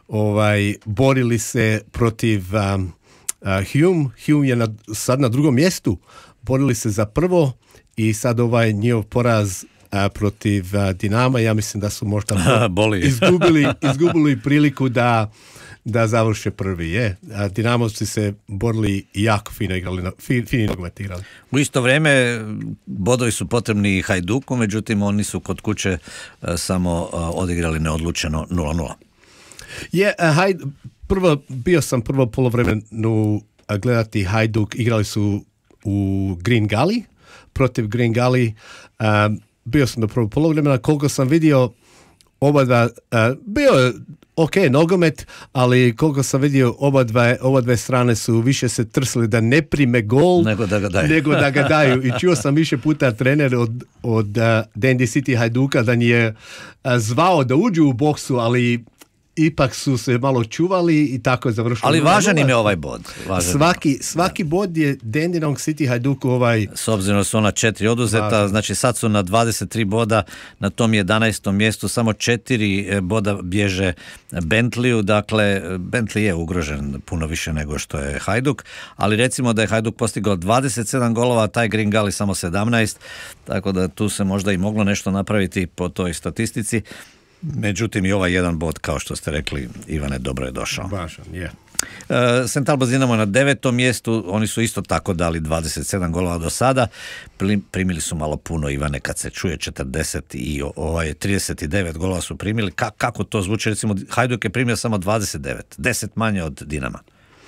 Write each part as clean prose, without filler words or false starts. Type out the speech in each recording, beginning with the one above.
borili se protiv Hume. Hume je sad na drugom mjestu. Borili se za prvo i sad njihov poraz protiv Dinama, ja mislim da su možda izgubili priliku da završe prvi. Dinamovci se borili i jako fino igrali, fino nogomet igrali. U isto vrijeme bodovi su potrebni Hajduku, međutim oni su kod kuće samo odigrali neodlučeno 0-0. Bio sam prvo polovremenu gledati Hajduk, igrali su u Green Gully, protiv Green Gully. Bio sam do prvog polovremena, koliko sam vidio bio je ok nogomet, ali koliko sam vidio oba dve strane su više se trsili da ne prime gol nego da ga daju. I čuo sam više puta trener od Dandy City Hajduka da je zvao da uđu u boksu, ali ipak su se malo čuvali i tako je završilo. Ali važan im je ovaj bod. Svaki bod je Dandenong City Hajduku S obzirom da su ona 4 oduzeta, znači sad su na 23 boda, na tom 11. mjestu samo 4 boda bježe Bentleyu, dakle Bentley je ugrožen puno više nego što je Hajduk, ali recimo da je Hajduk postigao 27 golova, a taj Green Gully samo 17, tako da tu se možda i moglo nešto napraviti po toj statistici. Međutim i ovaj jedan bod, kao što ste rekli, Ivane, dobro je došao. Važan, je. St. Albans Dinamo na 9. mjestu, oni su isto tako dali 27 golova do sada, primili su malo puno, Ivane, kad se čuje 40 i 39 golova su primili, kako to zvuči? Recimo Hajduk je primio samo 29, 10 manje od Dinama.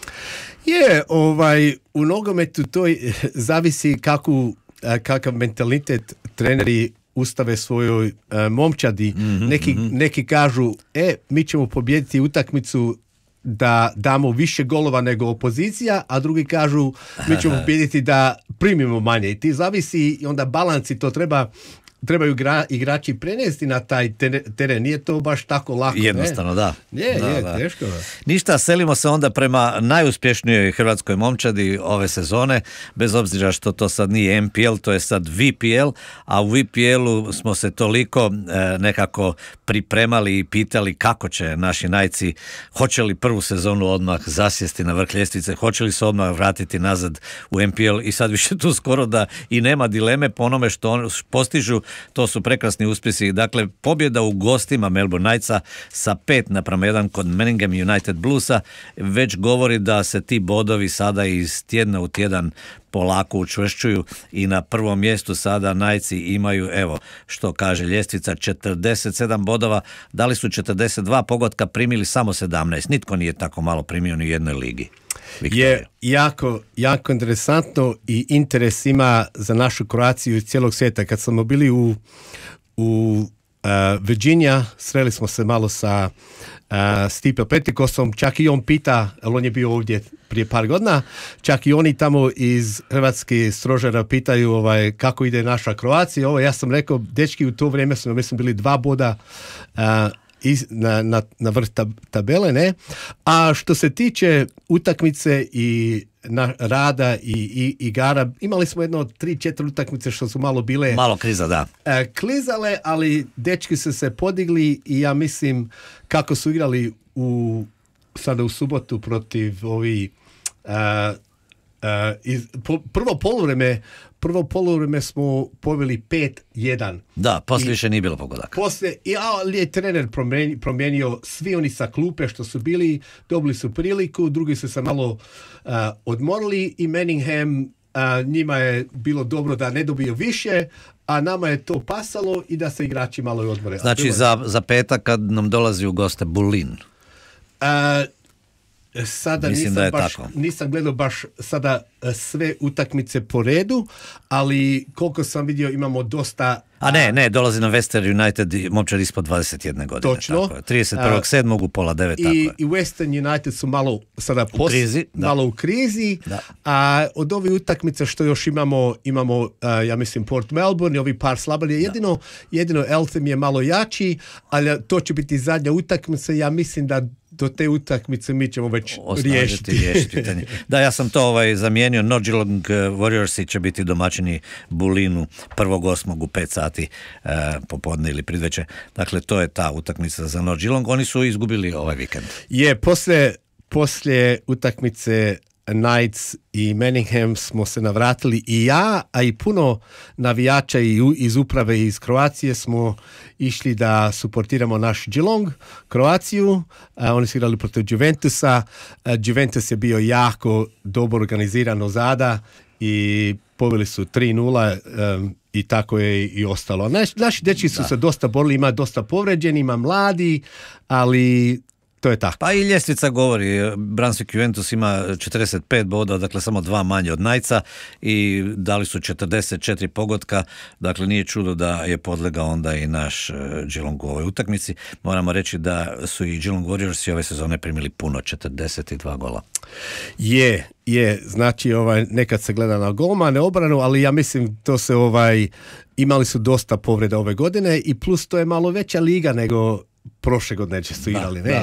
U nogometu to zavisi kakav mentalitet treneri ustave svojoj momčadi. Neki kažu, mi ćemo pobijediti utakmicu da damo više golova nego opozicija, a drugi kažu, mi ćemo pobijediti da primimo manje. I ti zavisi, i onda balansi to trebaju igrači prenesti na taj teren. Nije to baš tako lako. Jednostavno, da. Je, teško. Ništa, selimo se onda prema najuspješnijoj hrvatskoj momčadi ove sezone, bez obzira što to sad nije MPL, to je sad VPL, a u VPL-u smo se toliko nekako pripremali i pitali kako će naši najci, hoće li prvu sezonu odmah zasjesti na vrh ljestvice, hoće li se odmah vratiti nazad u MPL, i sad više tu skoro da i nema dileme po onome što postižu. To su prekrasni uspjesi. Dakle, pobjeda u gostima Melbourne Knightsa sa 5:1 kod Manningham United Bluesa već govori da se ti bodovi sada iz tjedna u tjedan polako učvršćuju i na prvom mjestu sada Knightsi imaju, evo što kaže ljestvica, 47 bodova, dali su 42 pogotka, primili samo 17. Nitko nije tako malo primio ni u jednoj ligi. Viktorija. Je jako interesantno i interes ima za našu Kroaciju iz cijelog svijeta. Kad smo bili u Virginia, sreli smo se malo sa Stipe Petikosom, čak i on pita, ali on je bio ovdje prije par godina, čak i oni tamo iz Hrvatske stožera pitaju kako ide naša Kroacija. Ja sam rekao, dečki, u to vrijeme smo bili 2 boda na vrh tabele, ne? A što se tiče utakmice i rada i igara, imali smo 3-4 utakmice što su malo bile kriza, da. Klizale, ali dečki su se podigli i ja mislim kako su igrali sada u subotu protiv prvo poluvreme smo poveli 5-1. Da, poslije više nije bilo pogodaka. Ali je trener promijenio, svi oni sa klupe što su bili, dobili su priliku, drugi su se malo odmorili i Manningham, njima je bilo dobro da ne dobiju više, a nama je to pasalo i da se igrači malo odmore. Znači za petak kad nam dolazi u goste Bulin. Sada nisam gledao baš sada sve utakmice po redu, ali koliko sam vidio imamo dosta... A ne, dolazi na Western United momčad ispod 21 godine. Točno. 31.7. u 8:30. I Western United su malo sada u krizi. Da. A od ove utakmice što još imamo ja mislim Port Melbourne i ovi par slabali. Jedino Eltham je malo jači, ali to će biti zadnja utakmica. Ja mislim do te utakmice mi ćemo već riješiti pitanje. Da, ja sam to zamijenio. Geelong Warriorsi će biti domaćini Bulinu 1.8. u 5 sati popodne ili pridveče. Dakle, to je ta utakmica za Geelong. Oni su izgubili ovaj vikend. Poslije utakmice Knights i Manningham smo se navratili i ja, a i puno navijača iz uprave iz Kroacije smo išli da suportiramo naš Geelong, Kroaciju. Oni su igrali protiv Juventusa. Juventus je bio jako dobro organiziran ozada i pobili su 3-0 i tako je i ostalo. Naši dečki su se dosta borili, ima dosta povređeni, ima mladi, ali to je tako. Pa i ljestvica govori, Brunswick Juventus ima 45 bodova, dakle samo 2 manje od Knightsa i dali su 44 pogotka, dakle nije čudo da je podlegao onda i naš Geelong u ovoj utakmici. Moramo reći da su i Geelong Warriorsi ove sezone primili puno, 42 gola. Je, znači nekad se gleda na golmane obranu, ali ja mislim to se imali su dosta povreda ove godine i plus to je malo veća liga nego prošle godine su igrali, ne?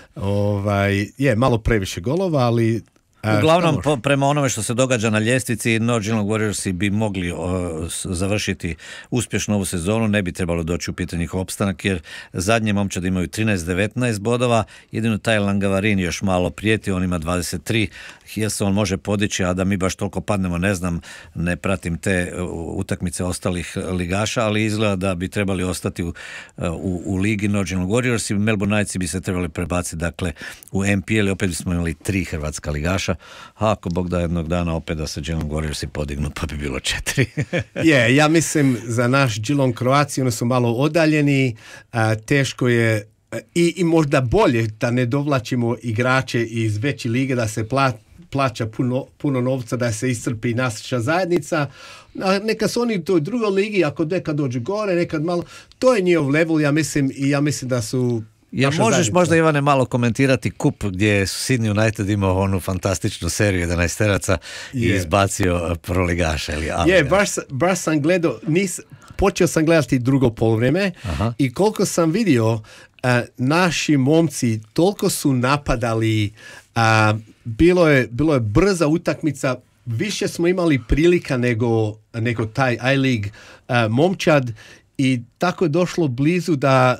Da. Malo previše golova, ali uglavnom, prema onome što se događa na ljestvici, Geelong Warriorsi bi mogli završiti uspješno ovu sezonu, ne bi trebalo doći u pitanje njihov opstanak, jer zadnje momčadi imaju 13-19 bodova, jedino taj Langavarin još malo prijeti, on ima 23, jer se on može podići, a da mi baš toliko padnemo, ne znam, ne pratim te utakmice ostalih ligaša, ali izgleda da bi trebali ostati u ligi Geelong Warriorsi, Melbourne Knightsi bi se trebali prebaciti, dakle, u MPL i opet bismo imali 3 hrvatska ligaša, a ako Bog da jednog dana opet da se Geelong Warriorsi podignu, pa bi bilo 4. Ja mislim za naš Geelong Kroaciju, oni su malo odaljeni, teško je i možda bolje da ne dovlačimo igrače iz veće lige, da se plaća puno novca, da se iscrpi naša zajednica. Neka su oni u toj drugoj ligi, ako nekad dođu gore, nekad malo, to je njihov level, ja mislim da su. Ja možeš možda, Ivane, malo komentirati kup gdje je Sydney United imao onu fantastičnu seriju 11-teraca i izbacio proligaša. Baš sam gledao, počeo sam gledati drugo poluvrijeme i koliko sam vidio, naši momci toliko su napadali, bilo je brza utakmica, više smo imali prilika nego taj I-League momčad i tako je došlo blizu da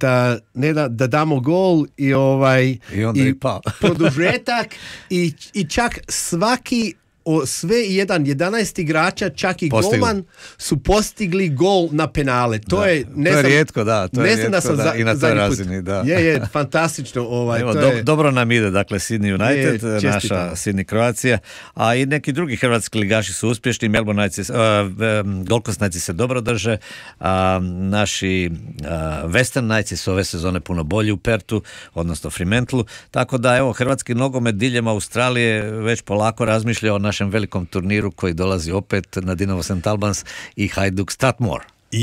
damo gol i i produžetak i čak svaki sve 11 igrača, čak i golman su postigli gol na penale. To je rijetko, da. To je rijetko, da, i na toj razini, da. Je, fantastično. Evo, dobro nam ide, dakle, Sydney United, naša Sydney Kroacija, a i neki drugi hrvatski ligaši su uspješni, Melbourne Knightsi, Gold Coast Knightsi se dobro drže, naši Western Knightsi su ove sezone puno bolji u Pertu, odnosno Fremantlu, tako da, evo, hrvatski nogomet diljem Australije već polako razmišlja o našem velikom turniru koji dolazi opet na Dinamo St. Albans i Hajduk Strathmore.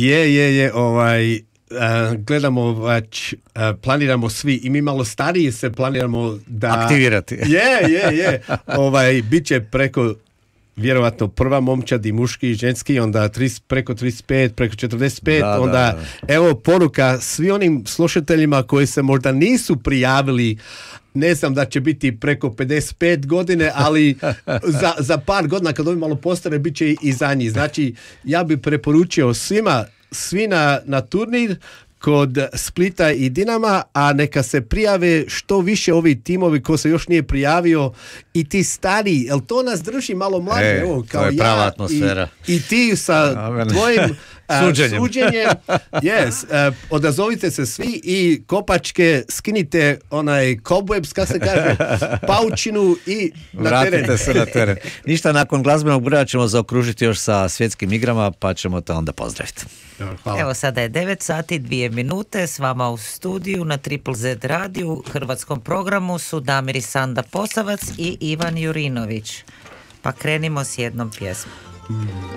Gledamo, planiramo svi i mi malo stariji se planiramo da aktivirati. Bit će preko vjerovatno prva momčad i muški i ženski, onda preko 35, preko 45, evo poruka svi onim slušateljima koji se možda nisu prijavili, ne znam da će biti preko 55 godine, ali za par godina kad ovi malo postare bit će i za njih. Znači, ja bih preporučio svi na turnir kod Splita i Dinama, a neka se prijave što više ovi timovi ko se još nije prijavio i ti stari, jer to nas drži malo mlađe. Evo, kao to je prava atmosfera. I ti sa tvojim suđenjem. Odazovite se svi i kopačke, skinite onaj cobwebs, kako se kaže, paučinu i vratite se na teren. Ništa, nakon glazbenog broja ćemo zaokružiti još sa svjetskim igrama, pa ćemo te onda pozdraviti. Hvala. Evo, sada je 9 sati 2 minute, s vama u studiju na Triple Z radiju, hrvatskom programu su Damir i Sanda Posavac i Ivan Jurinović. Pa krenimo s jednom pjesmom.